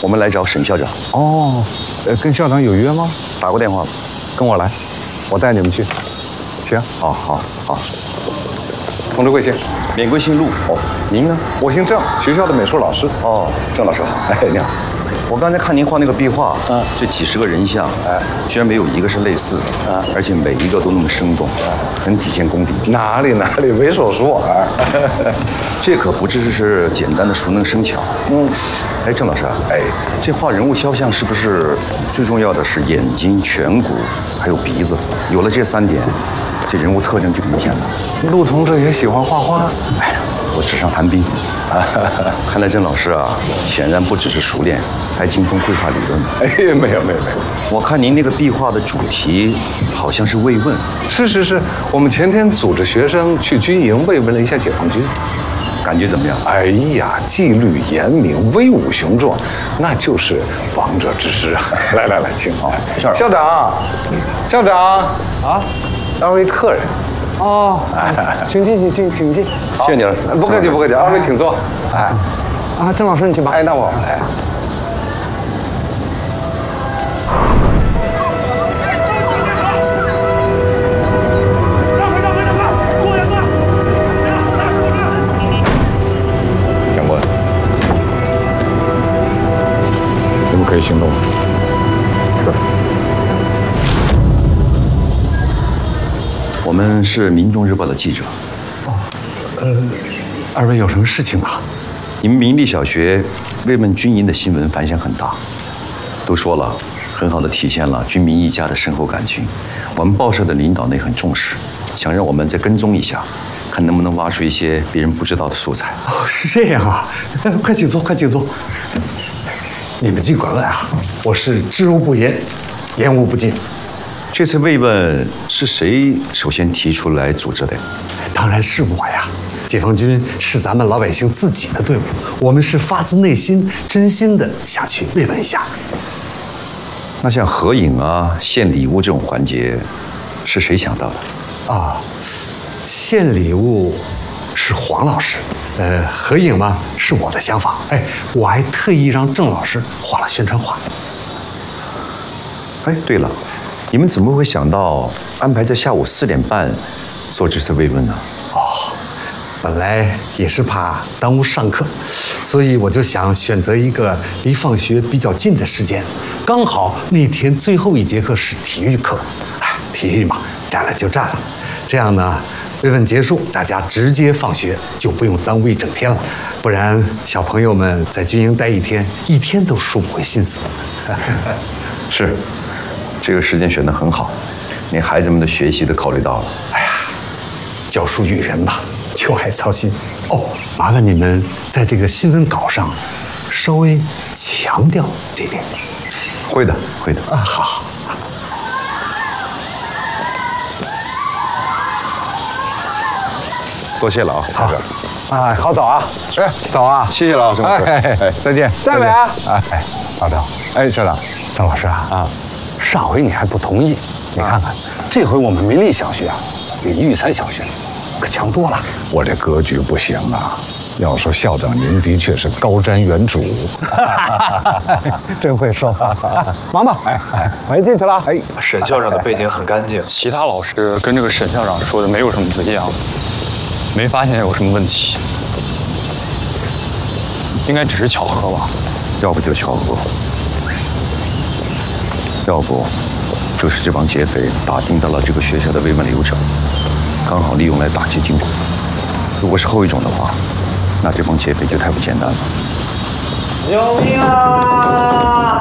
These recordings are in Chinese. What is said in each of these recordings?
我们来找沈校长。 哦，跟校长有约吗？ 打过电话了。 跟我来，我带你们去。行，好。同志贵姓？ 免贵姓陆。哦，您呢？ 我姓郑，学校的美术老师。 哦，郑老师好。哎，你好。我刚才看您画那个壁画，这几十个人像，居然没有一个是类似的，而且每一个都那么生动，很体现功底。 哪里，为手熟耳。 这可不只是简单的熟能生巧。哎，郑老师，这画人物肖像是不是最重要的是眼睛、颧骨还有鼻子？有了这3点，这人物特征就明显了。 陆同志也喜欢画画。 我纸上谈兵。看来郑老师啊，显然不只是熟练，还精通绘画理论。 没有。 我看您那个壁画的主题好像是慰问。 是，我们前天组织学生去军营慰问了一下解放军， 感觉怎么样？ 哎呀，纪律严明，威武雄壮，那就是王者之师啊！来，请。校长啊，2位客人。哦，请进。 谢谢你了， 不客气，2位请坐。 郑老师你去吧。 那我来。 长官，你们可以行动了。 我们是《民众日报》的记者。 2位有什么事情啊？ 你们民立小学慰问军营的新闻反响很大，都说了，很好的体现了军民一家的深厚感情。我们报社的领导呢也很重视，想让我们再跟踪一下，看能不能挖出一些别人不知道的素材。 哦，是这样啊！快请坐。你们尽管问啊，我是知无不言，言无不尽。 这次慰问是谁首先提出来组织的？ 当然是我呀！解放军是咱们老百姓自己的队伍，我们是发自内心、真心的下去慰问一下。 那像合影啊、献礼物这种环节，是谁想到的？ 啊，献礼物是黄老师，合影嘛是我的想法。我还特意让郑老师画了宣传画。 对了，你们怎么会想到安排在下午4点半做这次慰问呢？ 本来也是怕耽误上课，所以我就想选择一个离放学比较近的时间，刚好那天最后1节课是体育课。体育嘛，占了就占了。这样呢，慰问结束，大家直接放学，就不用耽误1整天了。不然小朋友们在军营待1天，1天都收不回心思。 是，这个时间选得很好，连孩子们的学习都考虑到了。 教书育人嘛，就爱操心。麻烦你们在这个新闻稿上稍微强调这点。 会的。 好。 多谢了啊， 好。好早啊！早啊！ 谢谢了，郑老师。 再见。 再会啊！ 老郑，校长， 郑老师啊，上回你还不同意，你看看，这回我们民立小学啊，比育才小学可强多了。 我这格局不行啊！要说校长您的确是高瞻远瞩， 真会说话。忙吧，我先进去了。 沈校长的背景很干净， 其他老师跟这个沈校长说的没有什么不一样，没发现有什么问题，应该只是巧合吧？ 要不就巧合，要不就是这帮劫匪打听到了这个学校的慰问流程，刚好利用来打击军工。如果是后一种的话，那这帮劫匪就太不简单了。 救命啊！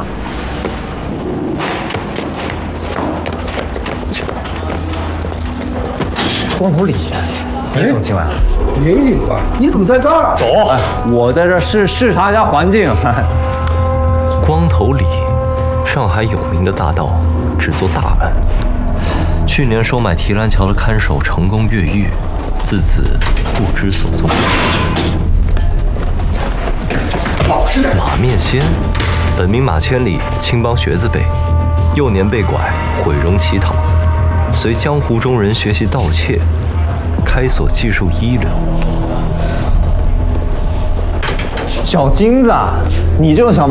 光头李，你怎么进来了？ 林警官，你怎么在这儿？ 走，我在这儿视察一下环境。 光头李，上海有名的大盗，只做大案。去年收买提篮桥的看守成功越狱，自此不知所踪。马面仙，本名马千里，青帮学字辈，幼年被拐，毁容乞讨，随江湖中人学习盗窃，开所技术一流。 小金子，你这种小